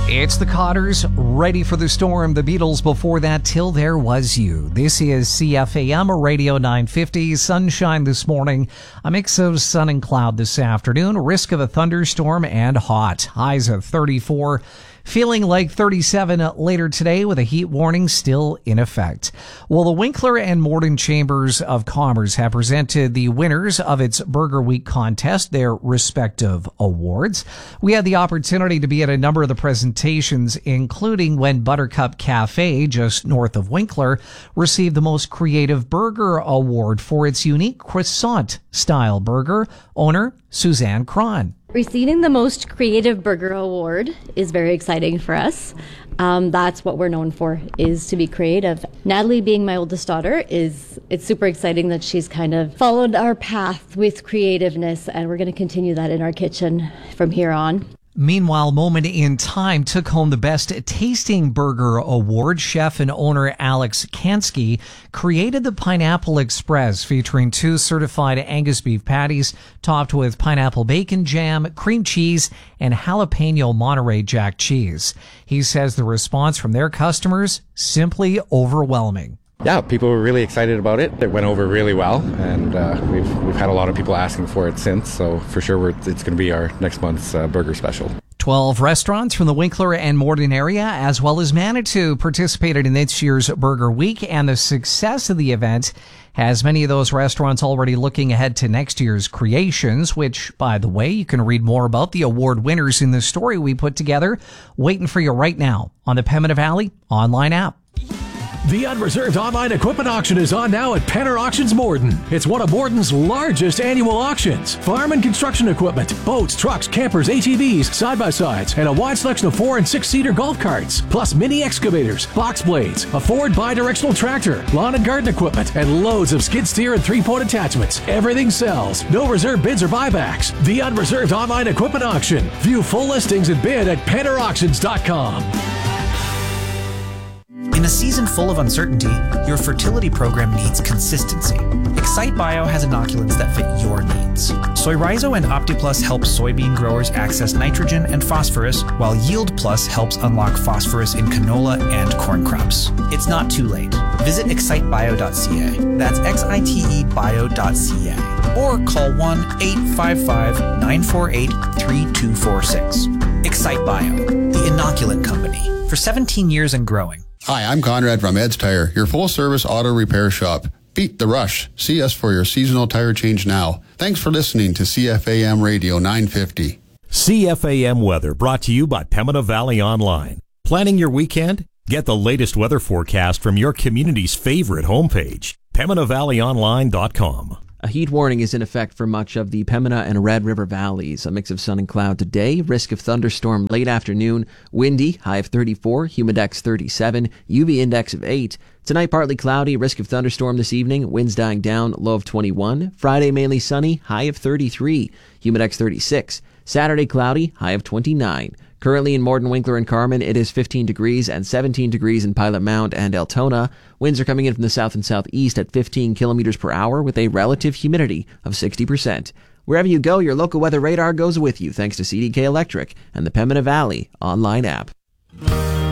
It's the Cotters, ready for the storm. The Beatles before that, Till There Was You. This is CFAM Radio 950. Sunshine this morning. A mix of sun and cloud this afternoon. Risk of a thunderstorm and hot. Highs of 34. Feeling like 37 later today with a heat warning still in effect. Well, the Winkler and Morden Chambers of Commerce have presented the winners of its Burger Week contest, their respective awards. We had the opportunity to be at a number of the presentations, including when Buttercup Cafe, just north of Winkler, received the Most Creative Burger Award for its unique croissant-style burger. Owner Suzanne Cron. Receiving the Most Creative Burger Award is very exciting for us. That's what we're known for, is to be creative. Natalie, being my oldest daughter, it's super exciting that she's kind of followed our path with creativeness, and we're going to continue that in our kitchen from here on. Meanwhile, Moment in Time took home the Best Tasting Burger Award. Chef and owner Alex Kansky created the Pineapple Express, featuring 2 certified Angus beef patties topped with pineapple bacon jam, cream cheese, and jalapeno Monterey Jack cheese. He says the response from their customers, simply overwhelming. Yeah, people were really excited about it. It went over really well, and we've had a lot of people asking for it since, so for sure it's going to be our next month's burger special. 12 restaurants from the Winkler and Morden area, as well as Manitou, participated in this year's Burger Week, and the success of the event has many of those restaurants already looking ahead to next year's creations, which, by the way, you can read more about the award winners in the story we put together, waiting for you right now on the Pembina Valley online app. The Unreserved Online Equipment Auction is on now at Penner Auctions Morden. It's one of Morden's largest annual auctions. Farm and construction equipment, boats, trucks, campers, ATVs, side-by-sides, and a wide selection of 4- and 6-seater golf carts, plus mini excavators, box blades, a Ford bi-directional tractor, lawn and garden equipment, and loads of skid steer and 3-point attachments. Everything sells. No reserve bids or buybacks. The Unreserved Online Equipment Auction. View full listings and bid at PennerAuctions.com. In a season full of uncertainty, your fertility program needs consistency. Excite Bio has inoculants that fit your needs. Soy Rhizo and OptiPlus help soybean growers access nitrogen and phosphorus, while Yield Plus helps unlock phosphorus in canola and corn crops. It's not too late. Visit excitebio.ca. That's XITEbio.ca. Or call 1-855-948-3246. Excite Bio, the inoculant company, for 17 years and growing. Hi, I'm Conrad from Ed's Tire, your full-service auto repair shop. Beat the rush. See us for your seasonal tire change now. Thanks for listening to CFAM Radio 950. CFAM Weather, brought to you by Pembina Valley Online. Planning your weekend? Get the latest weather forecast from your community's favorite homepage, PembinaValleyOnline.com. A heat warning is in effect for much of the Pembina and Red River valleys. A mix of sun and cloud today. Risk of thunderstorm late afternoon. Windy, high of 34. Humidex 37. UV index of 8. Tonight partly cloudy. Risk of thunderstorm this evening. Winds dying down. Low of 21. Friday mainly sunny. High of 33. Humidex 36. Saturday cloudy. High of 29. Currently in Morden, Winkler, and Carman, it is 15 degrees and 17 degrees in Pilot Mound and Altona. Winds are coming in from the south and southeast at 15 kilometers per hour with a relative humidity of 60%. Wherever you go, your local weather radar goes with you thanks to CDK Electric and the Pembina Valley online app.